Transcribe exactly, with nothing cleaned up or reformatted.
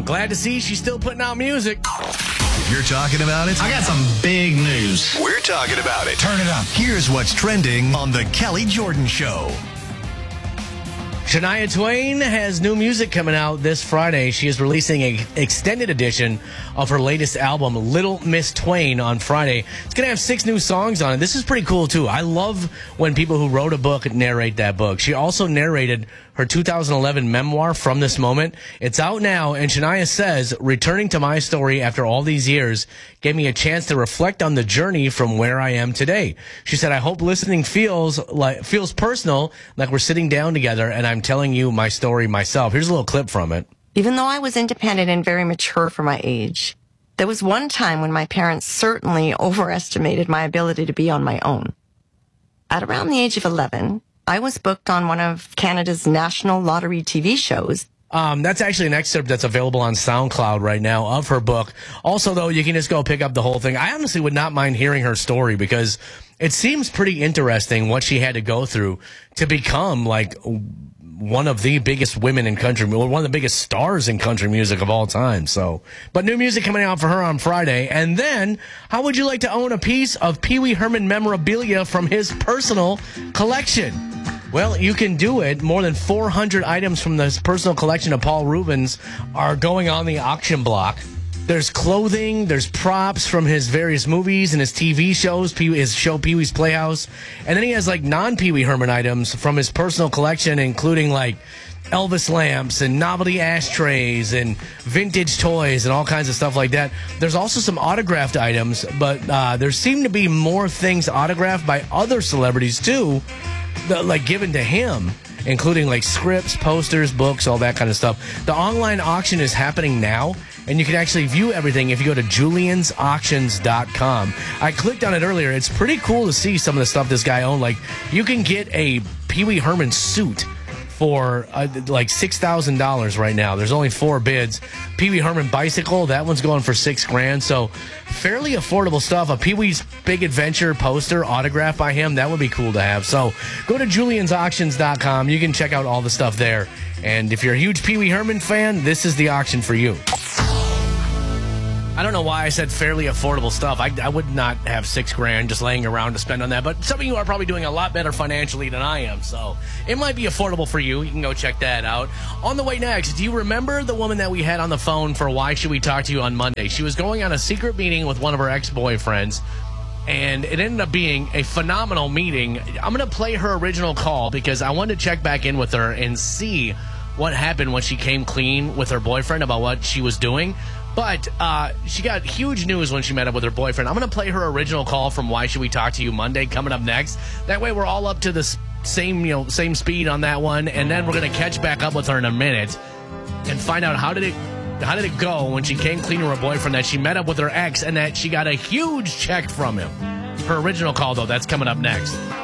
glad to see she's still putting out music. If you're talking about it, I got some big news. We're talking about it. Turn it up. Here's what's trending on The Kelly Jordan Show. Shania Twain has new music coming out this Friday. She is releasing an extended edition of her latest album, Little Miss Twain, on Friday. It's going to have six new songs on it. This is pretty cool, too. I love when people who wrote a book narrate that book. She also narrated her two thousand eleven memoir, From This Moment. It's out now, and Shania says, returning to my story after all these years gave me a chance to reflect on the journey from where I am today. She said, I hope listening feels like feels personal, like we're sitting down together, and I'm telling you my story myself. Here's a little clip from it. Even though I was independent and very mature for my age, there was one time when my parents certainly overestimated my ability to be on my own. At around the age of eleven, I was booked on one of Canada's national lottery T V shows. Um, that's actually an excerpt that's available on SoundCloud right now of her book. Also, though, you can just go pick up the whole thing. I honestly would not mind hearing her story because it seems pretty interesting what she had to go through to become, like, one of the biggest women in country, one of the biggest stars in country music of all time. So, but new music coming out for her on Friday. And then, how would you like to own a piece of Pee Wee Herman memorabilia from his personal collection? Well, you can do it. More than four hundred items from this personal collection of Paul Reubens are going on the auction block. There's clothing, there's props from his various movies and his T V shows, Pee- his show Pee Wee's Playhouse. And then he has like non-Pee Wee Herman items from his personal collection, including like Elvis lamps and novelty ashtrays and vintage toys and all kinds of stuff like that. There's also some autographed items, but uh, there seem to be more things autographed by other celebrities too, that, like given to him, including like scripts, posters, books, all that kind of stuff. The online auction is happening now, and you can actually view everything if you go to julians auctions dot com. I clicked on it earlier. It's pretty cool to see some of the stuff this guy owned. Like, you can get a Pee Wee Herman suit for uh, like six thousand dollars right now. There's only four bids. Pee Wee Herman bicycle, that one's going for six grand. So fairly affordable stuff. A Pee Wee's Big Adventure poster autographed by him, that would be cool to have. So go to julians auctions dot com. You can check out all the stuff there. And if you're a huge Pee Wee Herman fan, this is the auction for you. I don't know why I said fairly affordable stuff. I, I would not have six grand just laying around to spend on that. But some of you are probably doing a lot better financially than I am. So it might be affordable for you. You can go check that out. On the way next, do you remember the woman that we had on the phone for Why Should We Talk to You on Monday? She was going on a secret meeting with one of her ex-boyfriends, and it ended up being a phenomenal meeting. I'm going to play her original call because I wanted to check back in with her and see what happened when she came clean with her boyfriend about what she was doing. But uh, she got huge news when she met up with her boyfriend. I'm going to play her original call from Why Should We Talk to You Monday coming up next. That way we're all up to the same, you know, same speed on that one. And then we're going to catch back up with her in a minute and find out how did it how did it go when she came clean to her boyfriend, that she met up with her ex and that she got a huge check from him. Her original call, though, that's coming up next.